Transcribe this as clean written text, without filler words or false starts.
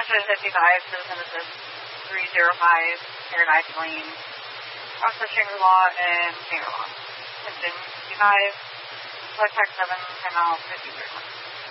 55, citizen assist 305, Paradise Lane, Officer Shangri-La and Shangri-La. Attention 55, contact 7, timeout 53.